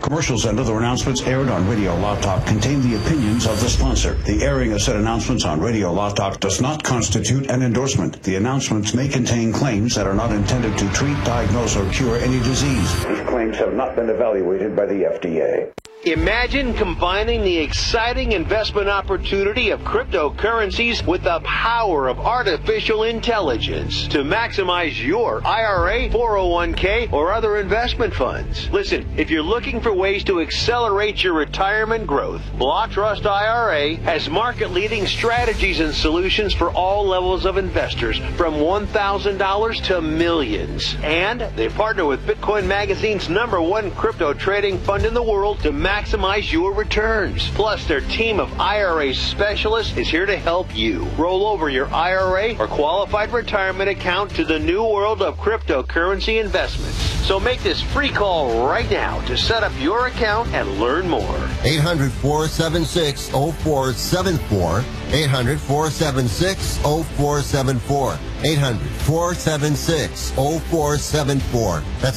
Commercials and other announcements aired on Radio Law Talk contain the opinions of the sponsor. The airing of said announcements on Radio Law Talk does not constitute an endorsement. The announcements may contain claims that are not intended to treat, diagnose, or cure any disease. These claims have not been evaluated by the FDA. Imagine combining the exciting investment opportunity of cryptocurrencies with the power of artificial intelligence to maximize your IRA, 401k, or other investment funds. Listen, if you're looking for ways to accelerate your retirement growth, Block Trust IRA has market-leading strategies and solutions for all levels of investors, from $1,000 to millions. And they partner with Bitcoin Magazine's #1 crypto trading fund in the world to maximize your returns. Plus, their team of IRA specialists is here to help you roll over your IRA or qualified retirement account to the new world of cryptocurrency investments. So make this free call right now to set up your account and learn more. 800-476-0474. 800-476-0474. 800-476-0474. That's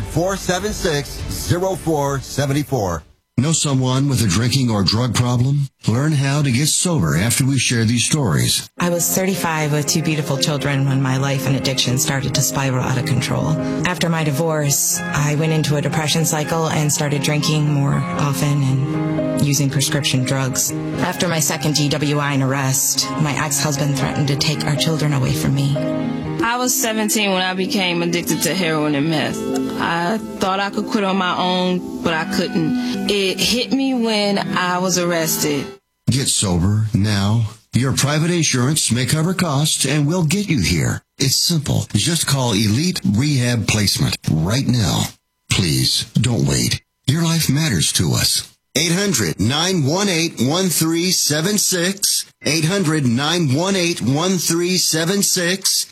800-476-0474. Know someone with a drinking or drug problem? Learn how to get sober after we share these stories. I was 35 with 2 beautiful children when my life and addiction started to spiral out of control. After my divorce, I went into a depression cycle and started drinking more often and using prescription drugs. After my second DWI and arrest, my ex-husband threatened to take our children away from me. I was 17 when I became addicted to heroin and meth. I thought I could quit on my own, but I couldn't. It hit me when I was arrested. Get sober now. Your private insurance may cover costs and we'll get you here. It's simple. Just call Elite Rehab Placement right now. Please, don't wait. Your life matters to us. 800-918-1376. 800-918-1376.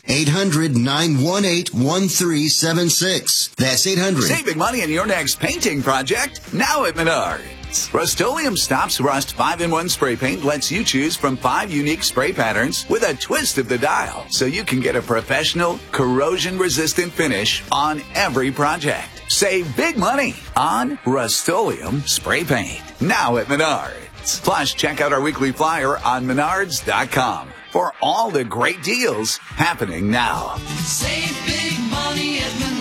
800-918-1376. That's 800. Save big money on your next painting project now at Menards. Rust-Oleum Stops Rust 5-in-1 spray paint lets you choose from 5 unique spray patterns with a twist of the dial, so you can get a professional, corrosion-resistant finish on every project. Save big money on Rust-Oleum spray paint now at Menards. Plus, check out our weekly flyer on Menards.com for all the great deals happening now. Save big money at Menards.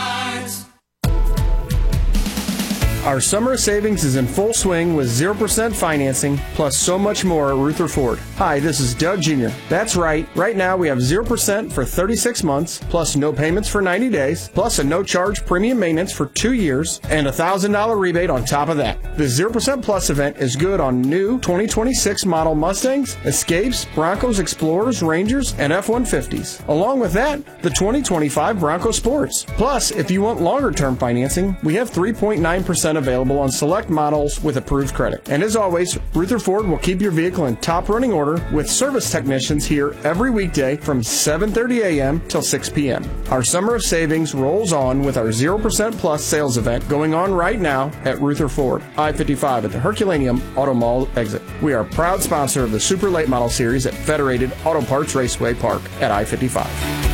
Our summer savings is in full swing with 0% financing, plus so much more at Ruther Ford. Hi, this is Doug Jr. That's right. Right now we have 0% for 36 months, plus no payments for 90 days, plus a no-charge premium maintenance for 2 years, and a $1,000 rebate on top of that. The 0% Plus event is good on new 2026 model Mustangs, Escapes, Broncos, Explorers, Rangers, and F-150s. Along with that, the 2025 Bronco Sports. Plus, if you want longer-term financing, we have 3.9% available on select models with approved credit. And as always, Ruther Ford will keep your vehicle in top running order with service technicians here every weekday from 7:30 a.m. till 6 p.m. Our summer of savings rolls on with our 0% Plus sales event going on right now at Ruther Ford, I-55 at the Herculaneum Auto Mall exit. We are a proud sponsor of the Super Late Model Series at Federated Auto Parts Raceway Park at I-55.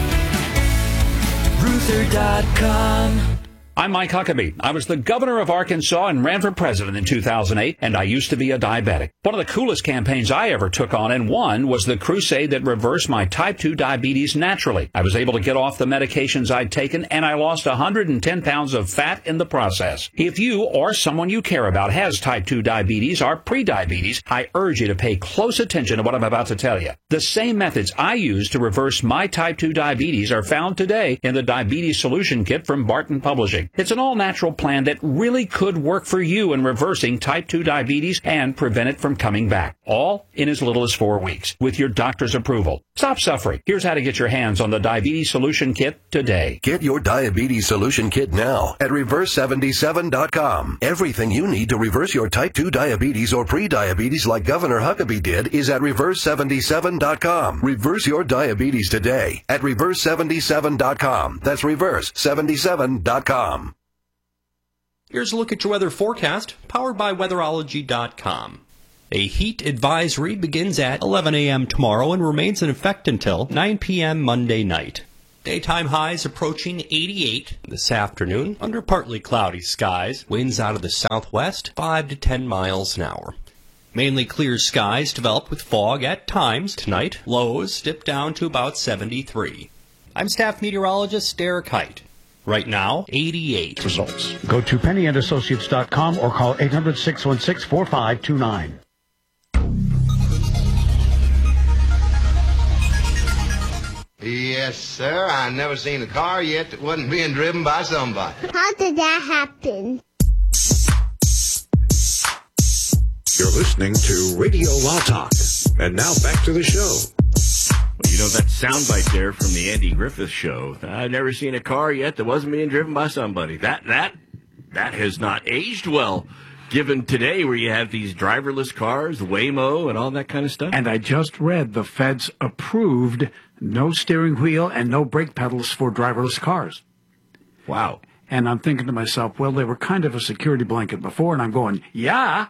Ruther.com. I'm Mike Huckabee. I was the governor of Arkansas and ran for president in 2008, and I used to be a diabetic. One of the coolest campaigns I ever took on and won was the crusade that reversed my type 2 diabetes naturally. I was able to get off the medications I'd taken, and I lost 110 pounds of fat in the process. If you or someone you care about has type 2 diabetes or prediabetes, I urge you to pay close attention to what I'm about to tell you. The same methods I used to reverse my type 2 diabetes are found today in the Diabetes Solution Kit from Barton Publishing. It's an all-natural plan that really could work for you in reversing type 2 diabetes and prevent it from coming back, all in as little as 4 weeks, with your doctor's approval. Stop suffering. Here's how to get your hands on the Diabetes Solution Kit today. Get your Diabetes Solution Kit now at Reverse77.com. Everything you need to reverse your type 2 diabetes or pre-diabetes like Governor Huckabee did is at Reverse77.com. Reverse your diabetes today at Reverse77.com. That's Reverse77.com. Here's a look at your weather forecast, powered by Weatherology.com. A heat advisory begins at 11 a.m. tomorrow and remains in effect until 9 p.m. Monday night. Daytime highs approaching 88 this afternoon under partly cloudy skies. Winds out of the southwest, 5 to 10 miles an hour. Mainly clear skies develop with fog at times. Tonight, lows dip down to about 73. I'm staff meteorologist Derek Height. Right now, 88. Results. Go to PennyandAssociates.com or call 800-616-4529. Yes, sir. I never seen a car yet that wasn't being driven by somebody. How did that happen? You're listening to Radio Law Talk. And now back to the show. Well, you know that soundbite there from the Andy Griffith Show. I've never seen a car yet that wasn't being driven by somebody. That has not aged well, given today where you have these driverless cars, Waymo, and all that kind of stuff. And I just read the feds approved no steering wheel and no brake pedals for driverless cars. Wow. And I'm thinking to myself, well, they were kind of a security blanket before, and I'm going, yeah.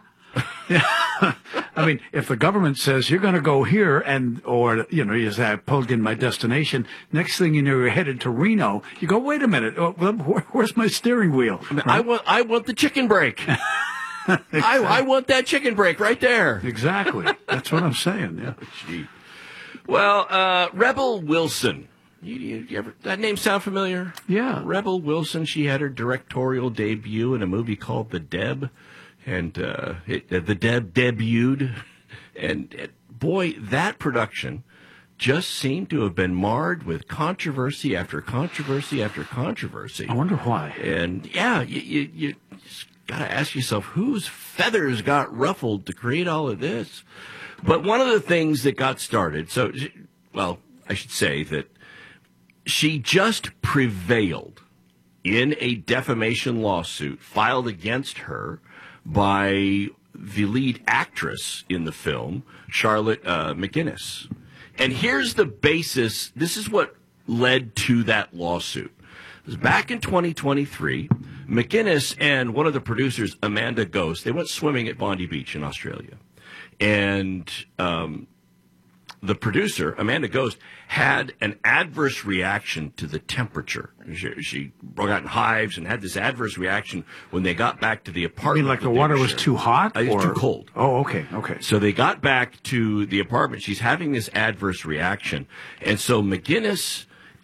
I mean, if the government says you're going to go here or you say I pulled in my destination, next thing you know, you're headed to Reno. You go, wait a minute, where's my steering wheel? Right? I want the chicken brake. Exactly. I want that chicken brake right there. Exactly. That's what I'm saying. Yeah. Gee. Well, Rebel Wilson. You ever, that name sound familiar? Yeah. Rebel Wilson. She had her directorial debut in a movie called The Deb. And The Deb debuted, and boy, that production just seemed to have been marred with controversy after controversy after controversy. I wonder why. And yeah, you just got to ask yourself, whose feathers got ruffled to create all of this? But one of the things that got started, I should say that she just prevailed in a defamation lawsuit filed against her by the lead actress in the film, Charlotte McGinnis. And here's the basis. This is what led to that lawsuit. It was back in 2023. McGinnis and one of the producers, Amanda Ghost, they went swimming at Bondi Beach in Australia. And the producer, Amanda Ghost, had an adverse reaction to the temperature. She got in hives and had this adverse reaction when they got back to the apartment. You mean like the water was too hot? It was too cold. Oh, okay. So they got back to the apartment. She's having this adverse reaction. And so McGinnis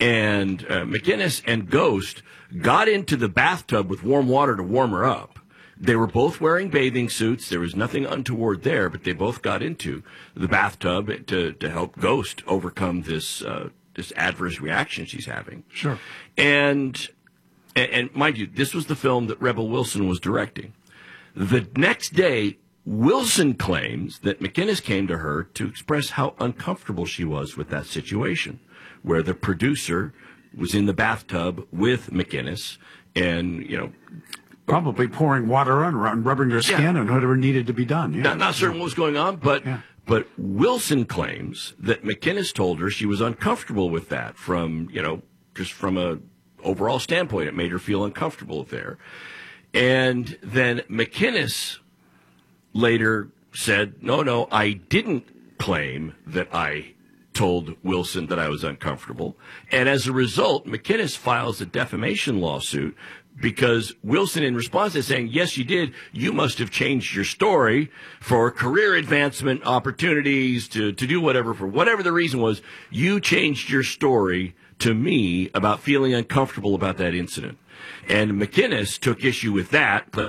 and Ghost got into the bathtub with warm water to warm her up. They were both wearing bathing suits. There was nothing untoward there, but they both got into the bathtub to help Ghost overcome this adverse reaction she's having. Sure. And mind you, this was the film that Rebel Wilson was directing. The next day, Wilson claims that McGinnis came to her to express how uncomfortable she was with that situation, where the producer was in the bathtub with McGinnis and, probably pouring water on her and rubbing her skin and whatever needed to be done. Yeah. Not certain what was going on, but Wilson claims that McGinnis told her she was uncomfortable with that from a overall standpoint. It made her feel uncomfortable there. And then McGinnis later said, no, I didn't claim that I told Wilson that I was uncomfortable. And as a result, McGinnis files a defamation lawsuit because Wilson, in response, is saying, yes, you did. You must have changed your story for career advancement opportunities to do whatever. For whatever the reason was, you changed your story to me about feeling uncomfortable about that incident. And McGinnis took issue with that, but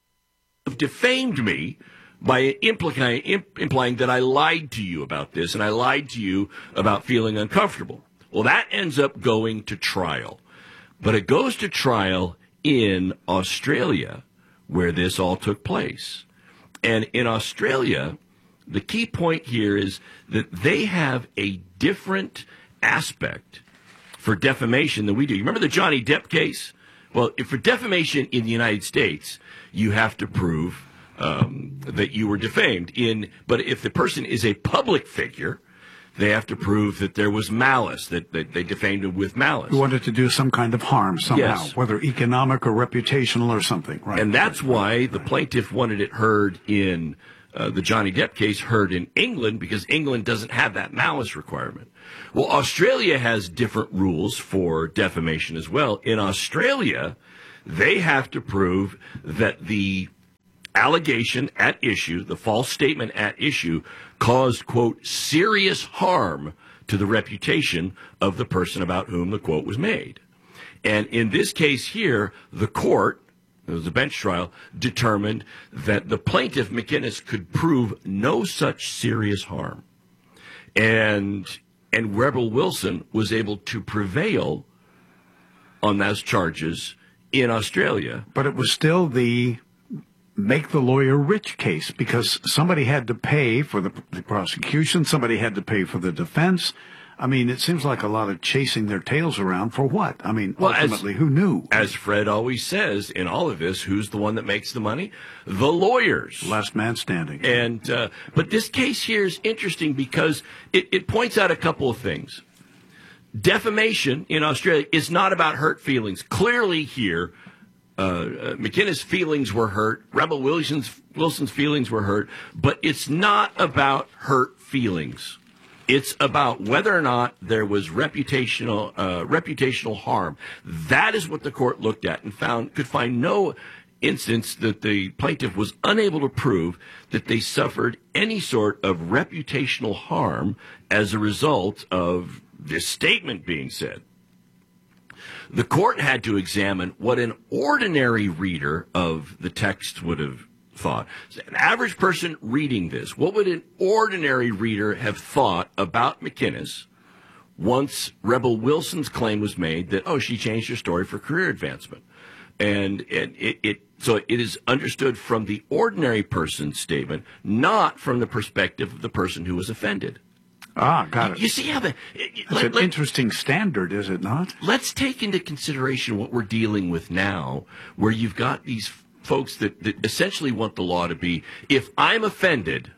defamed me by implying that I lied to you about this and I lied to you about feeling uncomfortable. Well, that ends up going to trial. But it goes to trial in Australia, where this all took place. And in Australia, the key point here is that they have a different aspect for defamation than we do. You remember the Johnny Depp case? Well, if for defamation in the United States, you have to prove that you were defamed. But if the person is a public figure, they have to prove that there was malice, that they defamed him with malice. You wanted to do some kind of harm somehow, whether economic or reputational or something, right? And that's why the plaintiff wanted it heard in the Johnny Depp case heard in England because England doesn't have that malice requirement. Well, Australia has different rules for defamation as well. In Australia, they have to prove that the allegation at issue, the false statement at issue, caused, quote, serious harm to the reputation of the person about whom the quote was made. And in this case here, the court, it was a bench trial, determined that the plaintiff, McInnes, could prove no such serious harm. And Rebel Wilson was able to prevail on those charges in Australia. But it was still the make the lawyer rich case, because somebody had to pay for the prosecution, somebody had to pay for the defense. I mean, it seems like a lot of chasing their tails around for what? I mean, well, ultimately, who knew? As Fred always says in all of this, who's the one that makes the money? The lawyers. Last man standing. And but this case here is interesting because it points out a couple of things. Defamation in Australia is not about hurt feelings. Clearly here, McInnes' feelings were hurt. Rebel Wilson's feelings were hurt. But it's not about hurt feelings. It's about whether or not there was reputational harm. That is what the court looked at and could find no instance that the plaintiff was unable to prove that they suffered any sort of reputational harm as a result of this statement being said. The court had to examine what an ordinary reader of the text would have thought. An average person reading this, what would an ordinary reader have thought about McInnes once Rebel Wilson's claim was made that, oh, she changed her story for career advancement? And so it is understood from the ordinary person's statement, not from the perspective of the person who was offended. Ah, got it. You see how it's an interesting standard, is it not? Let's take into consideration what we're dealing with now, where you've got these folks that essentially want the law to be, if I'm offended,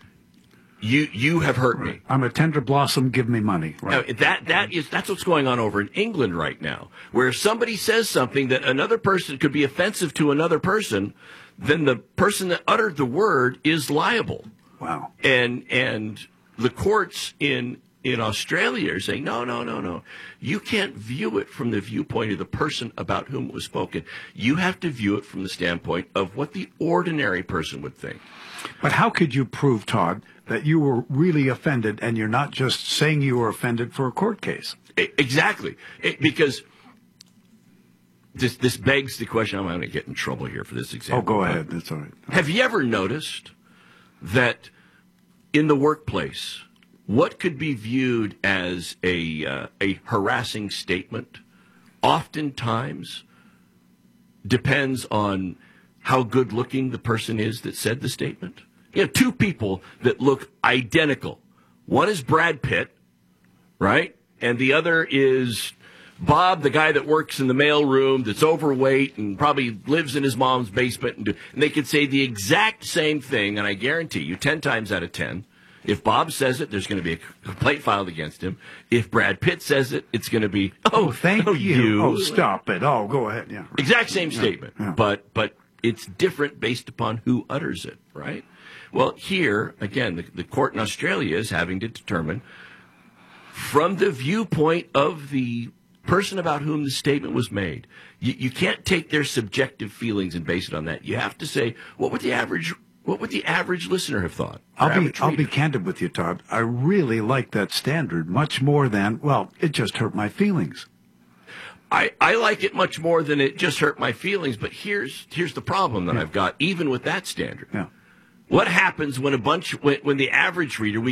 you have hurt me. I'm a tender blossom, give me money. Right. Now, that's what's going on over in England right now, where if somebody says something that another person could be offensive to another person, then the person that uttered the word is liable. Wow. And the courts in Australia are saying, no. You can't view it from the viewpoint of the person about whom it was spoken. You have to view it from the standpoint of what the ordinary person would think. But how could you prove, Todd, that you were really offended and you're not just saying you were offended for a court case? Exactly. Because this begs the question. I'm going to get in trouble here for this example. Oh, go ahead. That's all right. Have you ever noticed that in the workplace, what could be viewed as a harassing statement oftentimes depends on how good-looking the person is that said the statement? You have two people that look identical. One is Brad Pitt, right? And the other is Bob, the guy that works in the mailroom that's overweight and probably lives in his mom's basement. And they could say the exact same thing, and I guarantee you 10 times out of 10, if Bob says it, there's going to be a complaint filed against him. If Brad Pitt says it, it's going to be, thank you. Oh, stop it. Oh, go ahead. Yeah. Exact same statement. Yeah. But it's different based upon who utters it, right? Well, here, again, the court in Australia is having to determine from the viewpoint of the person about whom the statement was made. You can't take their subjective feelings and base it on that. You have to say, what would the average listener have thought? I'll be candid with you, Todd. I really like that standard much more than, well, it just hurt my feelings. I like it much more than it just hurt my feelings, but here's the problem that I've got, even with that standard. Yeah. What happens when when the average reader,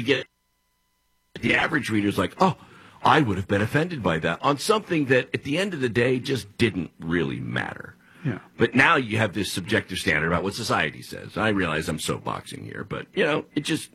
the average reader's like, oh, I would have been offended by that on something that at the end of the day just didn't really matter. Yeah. But now you have this subjective standard about what society says. I realize I'm soapboxing here, but, it just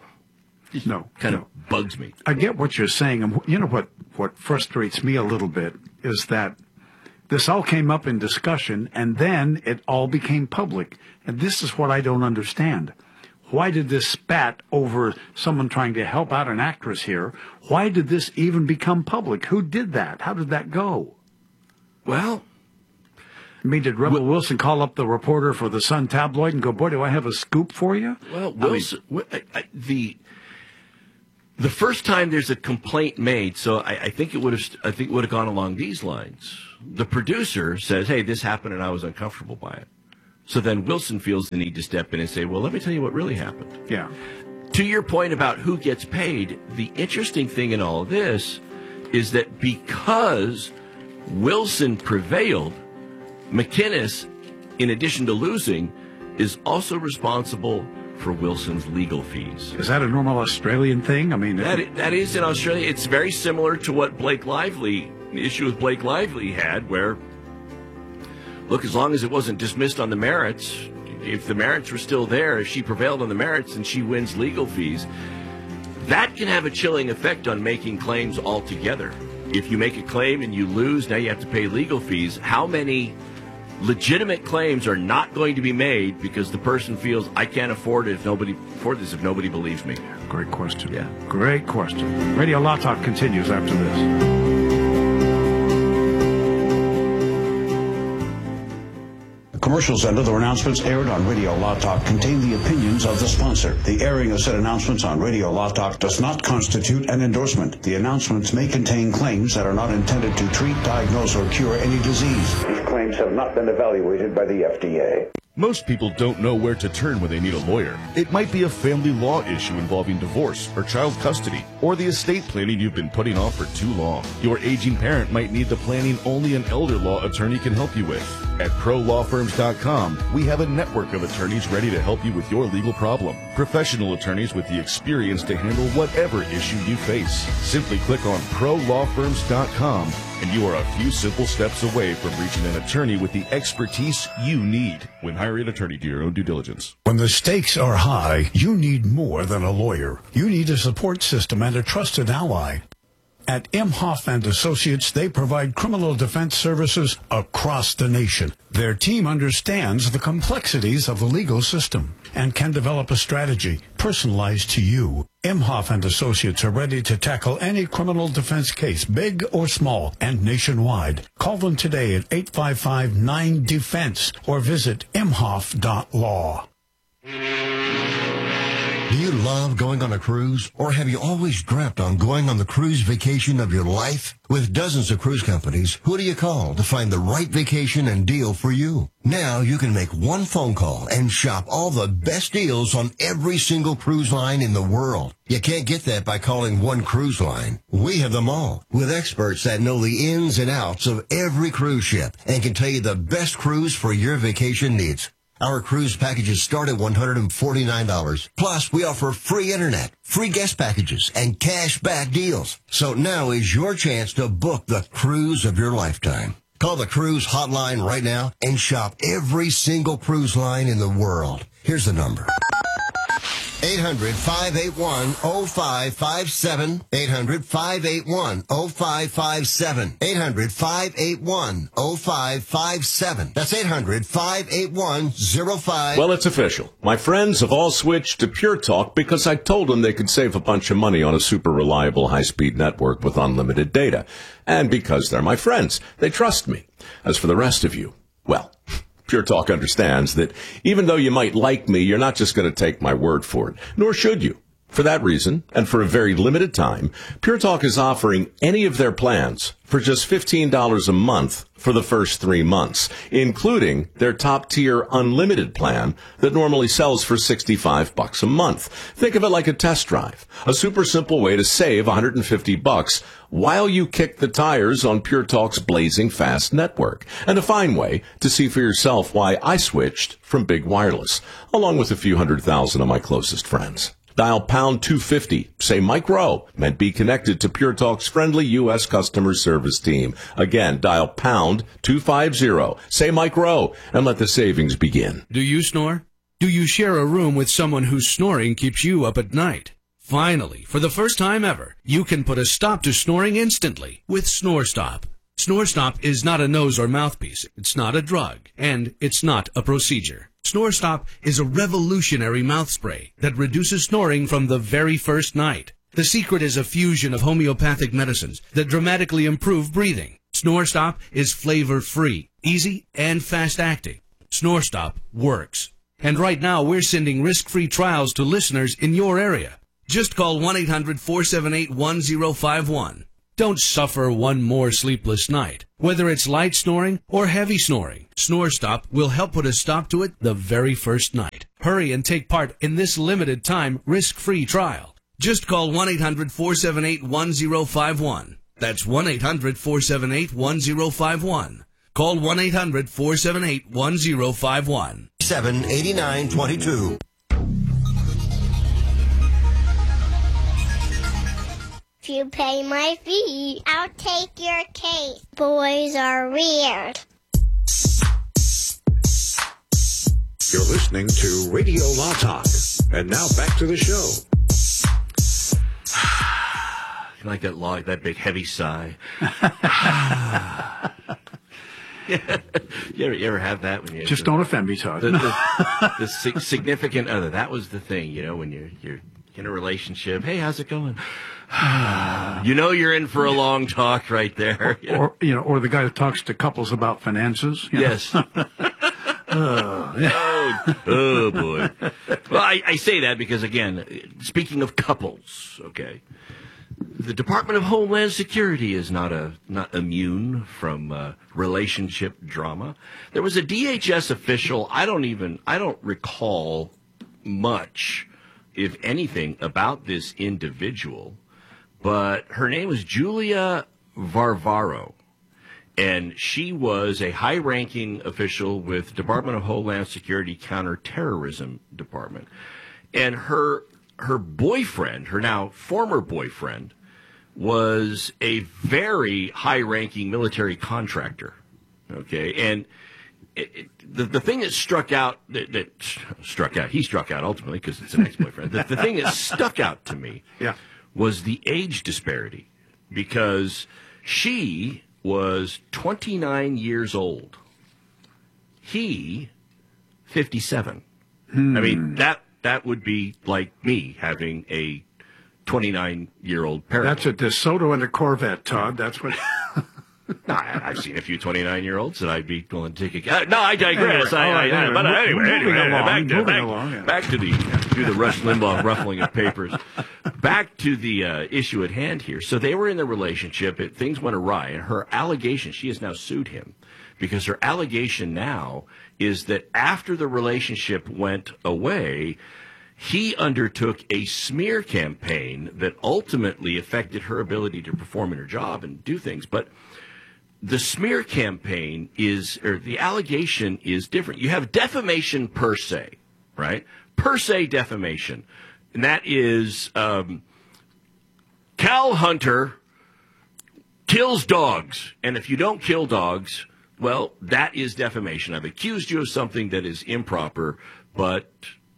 kind of bugs me. I get what you're saying. And you know what frustrates me a little bit is that this all came up in discussion, and then it all became public. And this is what I don't understand. Why did this spat over someone trying to help out an actress here? Why did this even become public? Who did that? How did that go? Well, I mean, did Rebel Wilson call up the reporter for the Sun tabloid and go, boy, do I have a scoop for you? Well, Wilson, the first time there's a complaint made, so I think it would have gone along these lines. The producer says, hey, this happened and I was uncomfortable by it. So then Wilson feels the need to step in and say, well, let me tell you what really happened. Yeah. To your point about who gets paid, the interesting thing in all of this is that because Wilson prevailed, McInnes, in addition to losing, is also responsible for Wilson's legal fees. Is that a normal Australian thing? I mean, that is in Australia. It's very similar to what the issue with Blake Lively had, where, look, as long as it wasn't dismissed on the merits, if the merits were still there, if she prevailed on the merits and she wins legal fees, that can have a chilling effect on making claims altogether. If you make a claim and you lose, now you have to pay legal fees. How many legitimate claims are not going to be made because the person feels, I can't afford it if nobody believes me? Great question. Yeah. Great question. Radio Law Talk continues after this. Commercials and other announcements aired on Radio Law Talk contain the opinions of the sponsor. The airing of said announcements on Radio Law Talk does not constitute an endorsement. The announcements may contain claims that are not intended to treat, diagnose, or cure any disease. These claims have not been evaluated by the FDA. Most people don't know where to turn when they need a lawyer. It might be a family law issue involving divorce or child custody, or the estate planning you've been putting off for too long. Your aging parent might need the planning only an elder law attorney can help you with. At ProLawFirms.com, we have a network of attorneys ready to help you with your legal problem. Professional attorneys with the experience to handle whatever issue you face. Simply click on ProLawFirms.com and you are a few simple steps away from reaching an attorney with the expertise you need. When hiring an attorney, do your own due diligence. When the stakes are high, you need more than a lawyer. You need a support system and a trusted ally. At Imhoff and Associates, they provide criminal defense services across the nation. Their team understands the complexities of the legal system and can develop a strategy personalized to you. Imhoff and Associates are ready to tackle any criminal defense case, big or small, and nationwide. Call them today at 855-9-DEFENSE or visit imhoff.law. Do you love going on a cruise? Or have you always dreamt on going on the cruise vacation of your life? With dozens of cruise companies, who do you call to find the right vacation and deal for you? Now you can make one phone call and shop all the best deals on every single cruise line in the world. You can't get that by calling one cruise line. We have them all, with experts that know the ins and outs of every cruise ship and can tell you the best cruise for your vacation needs. Our cruise packages start at $149. Plus, we offer free internet, free guest packages, and cash back deals. So now is your chance to book the cruise of your lifetime. Call the cruise hotline right now and shop every single cruise line in the world. Here's the number. 800-581-0557. 800-581-0557. 800-581-0557. That's 800-581-0557. Well, it's official. My friends have all switched to Pure Talk because I told them they could save a bunch of money on a super reliable high-speed network with unlimited data. And because they're my friends, they trust me. As for the rest of you, well, Pure Talk understands that even though you might like me, you're not just going to take my word for it, nor should you. For that reason, and for a very limited time, Pure Talk is offering any of their plans for just $15 a month for the first 3 months, including their top-tier unlimited plan that normally sells for $65 a month. Think of it like a test drive, a super simple way to save $150 while you kick the tires on Pure Talk's blazing fast network, and a fine way to see for yourself why I switched from big wireless, along with a few 100,000 of my closest friends. Dial pound 250, say Mike Rowe, and be connected to Pure Talk's friendly U.S. customer service team. Again, dial pound 250, say Mike Rowe, and let the savings begin. Do you snore? Do you share a room with someone whose snoring keeps you up at night? Finally, for the first time ever, you can put a stop to snoring instantly with SnoreStop. SnoreStop is not a nose or mouthpiece, it's not a drug, and it's not a procedure. SnoreStop is a revolutionary mouth spray that reduces snoring from the very first night. The secret is a fusion of homeopathic medicines that dramatically improve breathing. SnoreStop is flavor-free, easy and fast-acting. SnoreStop works. And right now, we're sending risk-free trials to listeners in your area. Just call 1-800-478-1051. Don't suffer one more sleepless night. Whether it's light snoring or heavy snoring, SnoreStop will help put a stop to it the very first night. Hurry and take part in this limited time risk-free trial. Just call 1-800-478-1051. That's 1-800-478-1051. Call 1-800-478-1051. 78922. If you pay my fee, I'll take your case. Boys are weird. You're listening to Radio Law Talk. And now back to the show. You like that big heavy sigh? You ever have that when you just don't offend me, Todd? The significant other. That was the thing, when you're in a relationship. Hey, how's it going? You're in for a long talk right there. Or the guy that talks to couples about finances. Yes. Oh boy. Well, I say that because, again, speaking of couples, okay, the Department of Homeland Security is not immune from relationship drama. There was a DHS official. I don't recall much, if anything, about this individual, but her name was Julia Varvaro. And she was a high-ranking official with Department of Homeland Security Counterterrorism Department. And her boyfriend, her now former boyfriend, was a very high-ranking military contractor. Okay, and the thing that struck out, he struck out ultimately because it's an ex-boyfriend. The thing that stuck out to me was the age disparity, because she was 29 years old. He, 57. I mean, that would be like me having a 29-year-old parent. That's a DeSoto and a Corvette, Todd. That's what... No, I've seen a few 29-year-olds that I'd be willing to take a... No, I digress. Anyway, back to the Rush Limbaugh ruffling of papers. Back to the issue at hand here. So they were in the relationship. Things went awry. And her allegation, she has now sued him, because her allegation now is that after the relationship went away, he undertook a smear campaign that ultimately affected her ability to perform in her job and do things. But the smear campaign the allegation is different. You have defamation per se, right? Per se defamation. And that is Cal Hunter kills dogs. And if you don't kill dogs, well, that is defamation. I've accused you of something that is improper, but...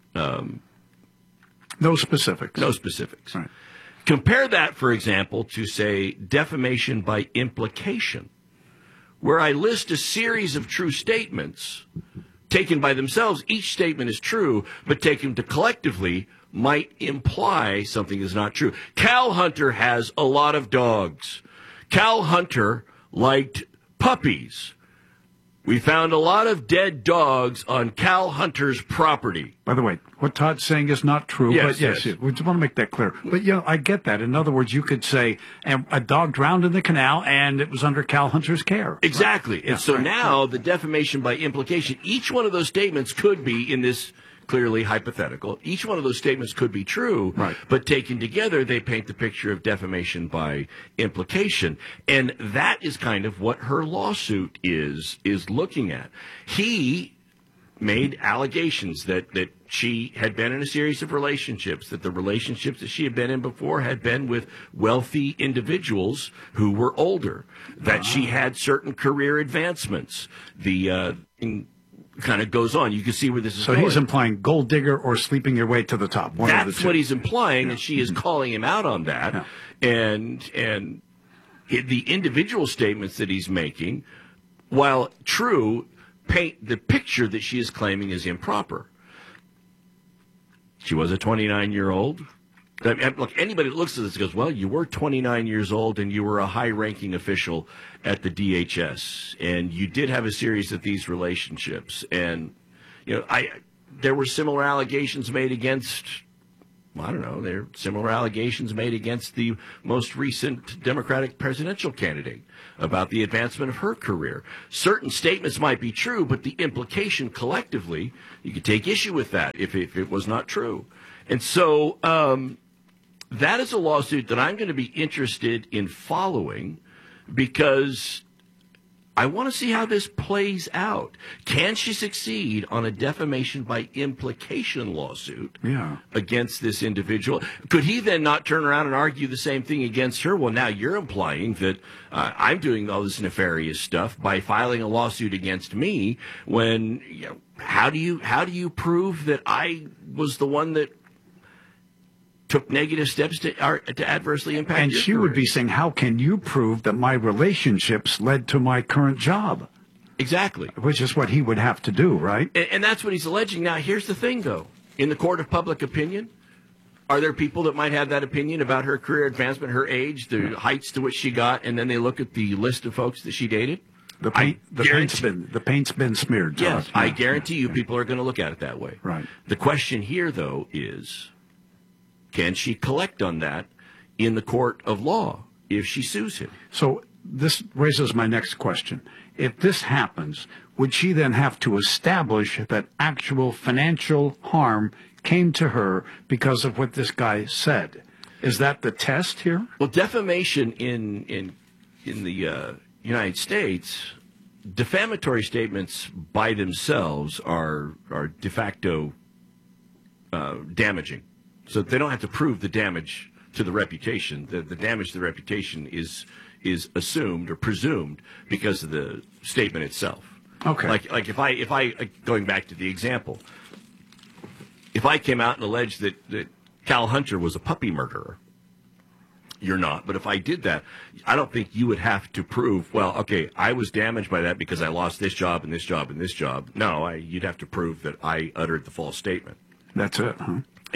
no specifics. No specifics. Right. Compare that, for example, to, say, defamation by implication, where I list a series of true statements taken by themselves. Each statement is true, but taken collectively might imply something is not true. Cal Hunter has a lot of dogs. Cal Hunter liked puppies. We found a lot of dead dogs on Cal Hunter's property. By the way, what Todd's saying is not true. Yes, but yes. We just want to make that clear. But, I get that. In other words, you could say, and a dog drowned in the canal, and it was under Cal Hunter's care. Exactly. Right? And so now the defamation by implication, each one of those statements could be in this clearly hypothetical. Each one of those statements could be true, right, but taken together, they paint the picture of defamation by implication. And that is kind of what her lawsuit is looking at. He made allegations that she had been in a series of relationships, that the relationships that she had been in before had been with wealthy individuals who were older, that she had certain career advancements. Kind of goes on. You can see where this is going. So he's implying gold digger or sleeping your way to the top. That's what he's implying, and she is calling him out on that. Yeah. And the individual statements that he's making, while true, paint the picture that she is claiming is improper. She was a 29-year-old. I mean, look, anybody that looks at this goes, well, you were 29 years old and you were a high-ranking official at the DHS, and you did have a series of these relationships. And, you know, there were similar allegations made against, well, I don't know, there are similar allegations made against the most recent Democratic presidential candidate about the advancement of her career. Certain statements might be true, but the implication collectively, you could take issue with that if it was not true. And so that is a lawsuit that I'm going to be interested in following because I want to see how this plays out. Can she succeed on a defamation by implication lawsuit against this individual? Could he then not turn around and argue the same thing against her? Well, now you're implying that I'm doing all this nefarious stuff by filing a lawsuit against me when, you know, how do you prove that I was the one that took negative steps to adversely impact And your she career? would be saying, how can you prove that my relationships led to my current job? Exactly. Which is what he would have to do, right? And that's what he's alleging. Now, here's the thing, though. In the court of public opinion, are there people that might have that opinion about her career advancement, her age, the heights to which she got, and then they look at the list of folks that she dated? The paint's been smeared. Yes, Todd. I guarantee you people are going to look at it that way. Right. The question here, though, is can she collect on that in the court of law if she sues him? So this raises my next question. If this happens, would she then have to establish that actual financial harm came to her because of what this guy said? Is that the test here? Well, defamation in the United States, defamatory statements by themselves are de facto damaging. So they don't have to prove the damage to the reputation. The damage to the reputation is assumed or presumed because of the statement itself. Okay. Like if I going back to the example, if I came out and alleged that Cal Hunter was a puppy murderer, you're not. But if I did that, I don't think you would have to prove, well, okay, I was damaged by that because I lost this job and this job and this job. No, you'd have to prove that I uttered the false statement. That's it, huh?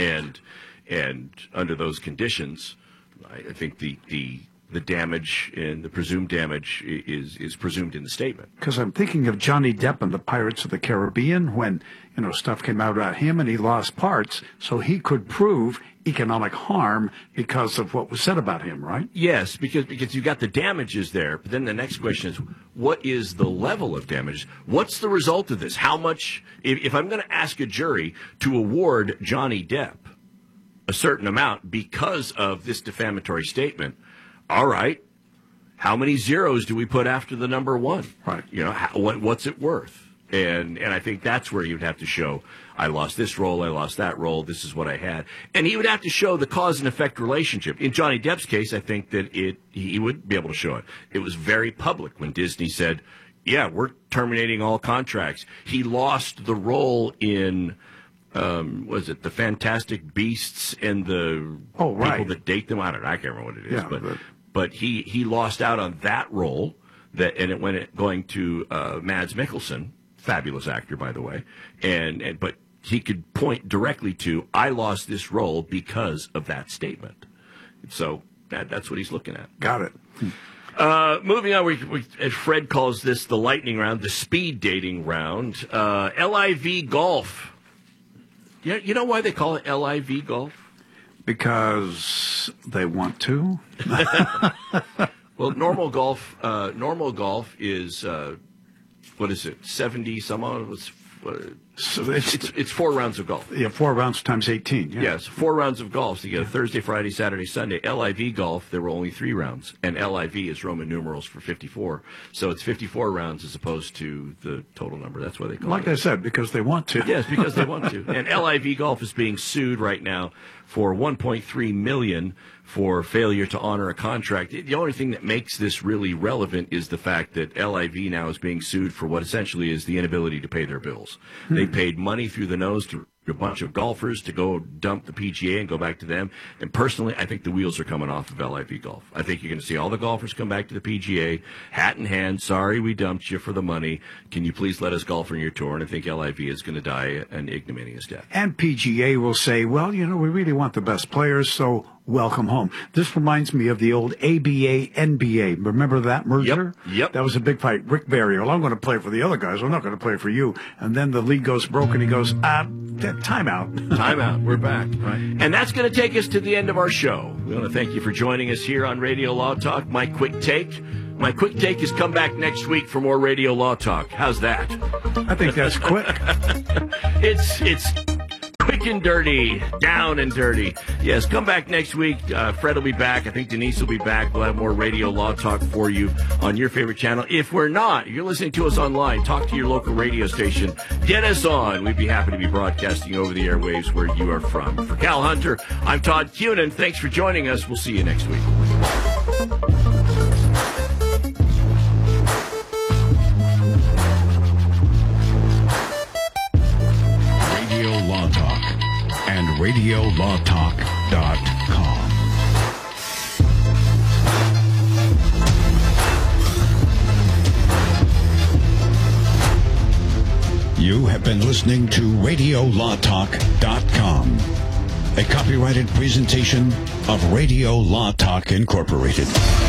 And under those conditions, I think the damage and the presumed damage is presumed in the statement. Because I'm thinking of Johnny Depp and the Pirates of the Caribbean when, you know, stuff came out about him and he lost parts, so he could prove economic harm because of what was said about him, right? Yes, because you got the damages there. But then the next question is, what is the level of damage? What's the result of this? How much, if I'm going to ask a jury to award Johnny Depp a certain amount because of this defamatory statement, all right, how many zeros do we put after the number one? Right. You know, what's it worth? And I think that's where you'd have to show, I lost this role, I lost that role, this is what I had. And he would have to show the cause and effect relationship. In Johnny Depp's case, I think that he would be able to show it. It was very public when Disney said, yeah, we're terminating all contracts. He lost the role in, was it the Fantastic Beasts and the people that date them? I don't know, I can't remember what it is. Yeah, but he lost out on that role, and it went going to Mads Mikkelsen. Fabulous actor, by the way, but he could point directly to, I lost this role because of that statement. So that's what he's looking at. Got it. Moving on, as Fred calls this, the lightning round, the speed dating round. LIV golf. You know why they call it LIV golf? Because they want to. Well, normal golf is. What is it? 70 some odd? It's 4 rounds of golf. Yeah, 4 rounds times 18. Yeah. Yes, 4 rounds of golf. So you get a Thursday, Friday, Saturday, Sunday. LIV golf, there were only 3 rounds, and LIV is Roman numerals for 54. So it's 54 rounds as opposed to the total number. That's why they call it. Like I said, because they want to. Yes, because they want to. And LIV golf is being sued right now for $1.3 million for failure to honor a contract. The only thing that makes this really relevant is the fact that LIV now is being sued for what essentially is the inability to pay their bills. They paid money through the nose to a bunch of golfers to go dump the PGA and go back to them. And personally, I think the wheels are coming off of LIV Golf. I think you're going to see all the golfers come back to the PGA, hat in hand. Sorry, we dumped you for the money. Can you please let us golf on your tour? And I think LIV is going to die an ignominious death. And PGA will say, well, we really want the best players, so welcome home. This reminds me of the old ABA-NBA. Remember that merger? Yep. That was a big fight. Rick Barry, well, I'm going to play for the other guys. I'm not going to play for you. And then the league goes broke, and he goes, timeout. Timeout. We're back. Right. And that's going to take us to the end of our show. We want to thank you for joining us here on Radio Law Talk. My quick take is come back next week for more Radio Law Talk. How's that? I think that's quick. It's quick and dirty, down and dirty. Yes, come back next week. Fred will be back. I think Denise will be back. We'll have more Radio Law Talk for you on your favorite channel. If we're not, you're listening to us online, talk to your local radio station. Get us on. We'd be happy to be broadcasting over the airwaves where you are from. For Cal Hunter, I'm Todd Cunin. Thanks for joining us. We'll see you next week. Law Talk and RadioLawTalk.com. You have been listening to RadioLawTalk.com, a copyrighted presentation of Radio Law Talk Incorporated.